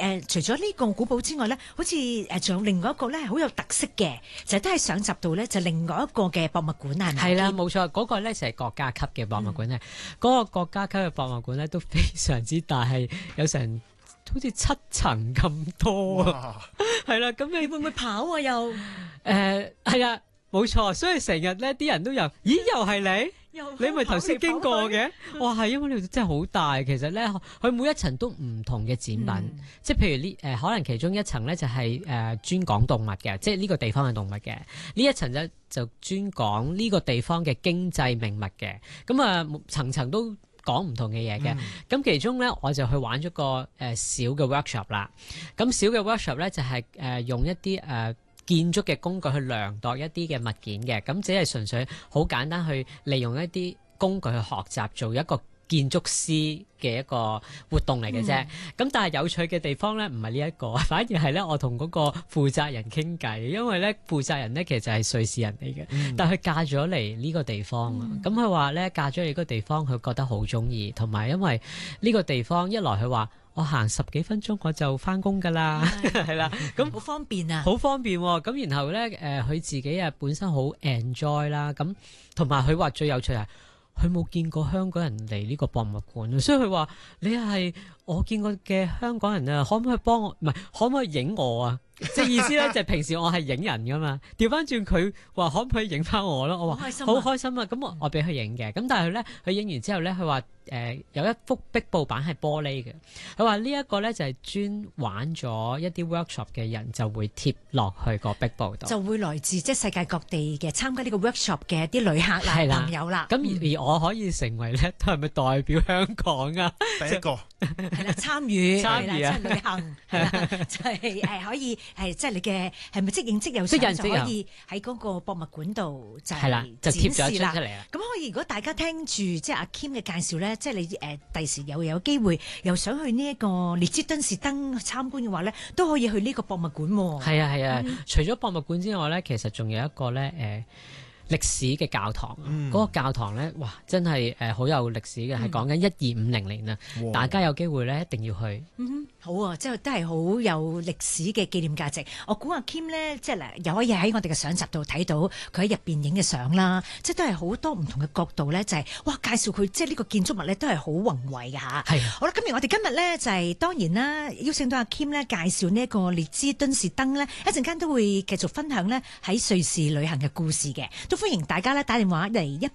除咗呢個古堡之外咧，好似仲有另外一個咧好有特色嘅，就都係上集度咧，就另外一個嘅博物館係咪？ 係啦，冇錯，嗰個咧就係國家級嘅博物館咧。嗰個國家級嘅博物館咧都非常之大，係有成好似7層咁多啊。係啦，咁你會唔會跑啊？又係啊，冇錯，所以成日咧啲人都有，咦，又係你？你咪頭先經過嘅？哇，係因為呢度真係好大，其實咧佢每一層都唔同嘅展品，即係譬如呢可能其中一層咧就係專講動物嘅，即係呢個地方嘅動物嘅。呢一層咧就專講呢個地方嘅經濟命脈嘅。咁啊層層都講唔同嘅嘢嘅。咁其中咧我就去玩咗個小嘅 workshop 啦。咁小嘅 workshop 咧就係用一啲建築嘅工具去量度一啲嘅物件嘅，咁只係純粹好簡單去利用一啲工具去學習做一個建築師嘅一個活動嚟嘅啫。咁但係有趣嘅地方咧，唔係呢一個，反而係咧我同嗰個負責人傾偈，因為咧負責人咧其實係瑞士人嚟嘅，但係佢嫁咗嚟呢個地方啊。咁佢話咧嫁咗嚟呢個地方，佢覺得好中意，同埋因為呢個地方一來佢話，我行10幾分鐘我就翻工㗎啦，係啦，咁好方便啊， 好方便喎。咁然後咧佢自己本身好 enjoy 啦，咁同埋佢話最有趣係佢冇見過香港人嚟呢個博物館，所以佢話你係我見過嘅香港人啊，可唔可以幫我？唔係，可唔可以影我啊？即係意思咧，就係平時我係影人噶嘛，調翻轉佢話可唔可以影翻我咯？我話好開心啊！咁我俾佢影嘅，咁但係咧佢影完之後咧，佢話有一幅壁布板係玻璃嘅，佢話呢一個咧就係專玩咗一啲 workshop 嘅人就會貼落去個壁布度，就會來自即係世界各地嘅參加呢個 workshop 嘅啲旅客啦、朋友啦。 咁而我可以成為咧，係咪代表香港啊？ 第一個係啦，參與啊， 即係旅行係啦，就係可以係即係你嘅係咪即影即有相就可以喺嗰個博物館度就係啦，就貼咗出嚟啦。咁可以如果大家聽住即係阿 Kim 嘅介紹咧，即係你第時又有機會又想去呢一個列支敦士登參觀嘅話咧，都可以去呢個博物館喎。 係啊係啊，除咗博物館之外咧，其實仲有一個咧歷史嘅教堂，嗰個教堂咧，哇，真係好有歷史嘅，係講緊1250年啊！大家有機會咧，一定要去。 好啊，即係都係好有歷史嘅紀念價值。我估阿 Kim 咧，即係嗱，又可以喺我哋嘅相集度睇到佢喺入邊影嘅相啦，即係都係好多唔同嘅角度咧，就係哇介紹佢即係呢個建築物咧，都係好宏偉嘅嚇。係。好啦，今日咧就係當然啦，邀請到阿 Kim 咧介紹呢一個列支敦士登咧，一陣間都會繼續分享咧喺瑞士旅行嘅故事嘅，都歡迎大家咧打電話嚟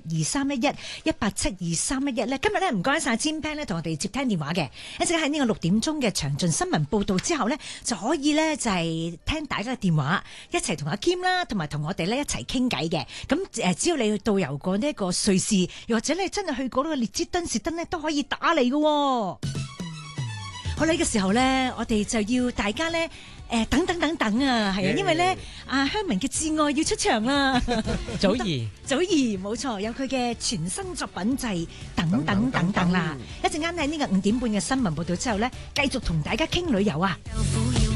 1872311咧。今日咧唔該晒詹 Pan 咧同我哋接聽電話嘅，一陣間喺呢個6點鐘嘅詳盡新聞報導之後呢，就可以呢，就係聽大家嘅電話，一齊同阿 Kim 啦，同埋同我哋呢一齊傾偈嘅。咁只要你導遊過呢一個瑞士，又或者你真係去過呢個列支敦士登呢，都可以打嚟嘅。好啦，呢個時候呢，我哋就要大家呢。等啊，係啊，因為咧，阿香明嘅摯愛要出場啦， 祖兒冇錯，有佢嘅全新作品就係等啦，一陣間喺呢個5點半嘅新聞報道之後咧，繼續同大家傾旅遊啊。